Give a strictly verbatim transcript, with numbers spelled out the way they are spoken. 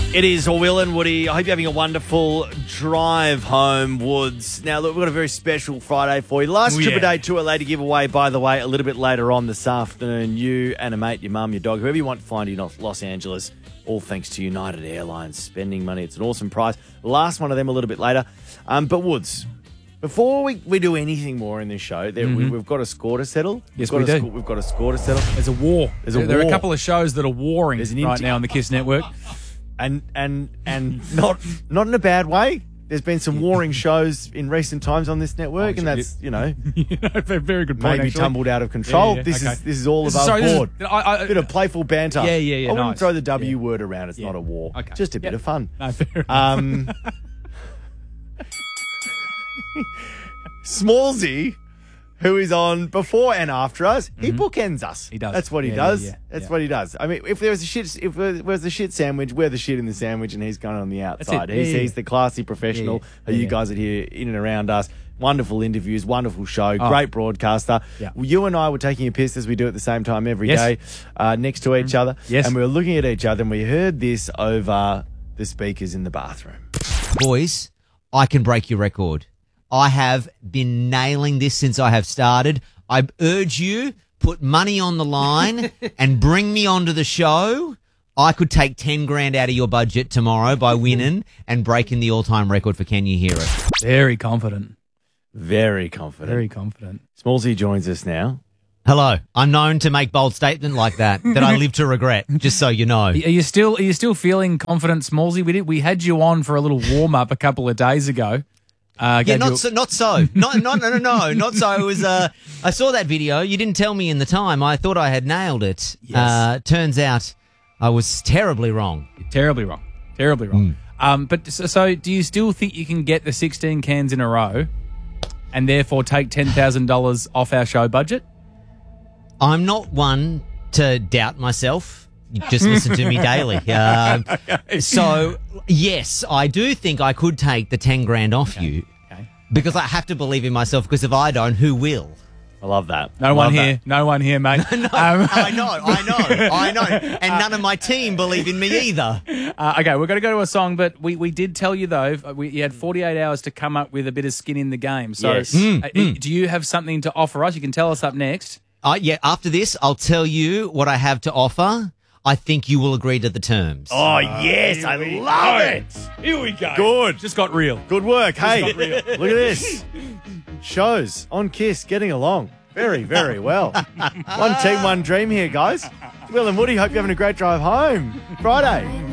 It is Will and Woody. I hope you're having a wonderful drive home, Woods. Now, look, we've got a very special Friday for you. The last Oh, Trip yeah. A Day tour lady giveaway, by the way, a little bit later on this afternoon. You and a mate, your mum, your dog, whoever you want to find in Los Angeles, all thanks to United Airlines spending money. It's an awesome prize. Last one of them a little bit later. Um, but, Woods, before we, we do anything more in this show, there, Mm-hmm. we, we've got a score to settle. Yes, we've got we a do. Score, we've got a score to settle. There's a war. There's a there, there are war. a couple of shows that are warring There's an right empty- now on the KISS network. And and and not not in a bad way. There's been some warring shows in recent times on this network, Oh, and that's, you know, You know, very very good point. maybe actually. tumbled out of control. Yeah, yeah, This okay. is this is all This is- above sorry, this is- board. I- I- a bit of playful banter. Yeah, yeah, yeah, I wouldn't nice. throw the W Yeah. word around. It's Yeah. not a war. Okay. Just a bit Yep. of fun. No, fair enough. Um, Smallsy, who is on before and after us, he bookends us. He does. That's what he Yeah, does. yeah, yeah, That's yeah. what he does. I mean, if there was a shit, if there was a shit sandwich, we're the shit in the sandwich, and he's going on the outside. it. He's, Yeah, yeah. he's the classy professional. Yeah, Who yeah. you Yeah. guys are here in and around us. Wonderful interviews, wonderful show, Oh. great broadcaster. Yeah. You and I were taking a piss as we do at the same time every Yes. day, uh, next to each other. Yes. And we were looking at each other, and we heard this over the speakers in the bathroom. Boys, I can break your record. I have been nailing this since I have started. I urge you, put money on the line and bring me onto the show. I could take ten grand out of your budget tomorrow by winning and breaking the all-time record for Can You Hear It? Very confident. Very confident. Very confident. Smallsy joins us now. Hello. I'm known to make bold statement like that, that I live to regret, just so you know. Are you still are you still feeling confident, Smallsy? We did we had you on for a little warm up a couple of days ago. Uh, Yeah, gave you not a- so, not so. Not, not, no, no, no, not so. It was, uh, I saw that video. You didn't tell me in the time. I thought I had nailed it. Yes. Uh, turns out I was terribly wrong. terribly wrong. Terribly wrong. Hmm. Um, but so, so do you still think you can get the sixteen cans in a row and therefore take ten thousand dollars off our show budget? I'm not one to doubt myself. You just listen to me daily. Uh, so, yes, I do think I could take the ten grand off you Okay. because I have to believe in myself, because if I don't, who will? I love that. No Love one that. here. No one here, mate. Um, I know, I know, I know. And none of my team believe in me either. Uh, okay, we're going to go to a song, but we, we did tell you, though, we, you had forty-eight hours to come up with a bit of skin in the game. So Yes. uh, do you have something to offer us? You can tell us up next. Uh, yeah, after this, I'll tell you what I have to offer. I think you will agree to the terms. Oh, yes. I love it. Here we go. Good. Just got real. Good work. Hey, got real. look at this. Shows on KISS getting along very, very well. One team, one dream here, guys. Will and Woody, hope you're having a great drive home. Friday.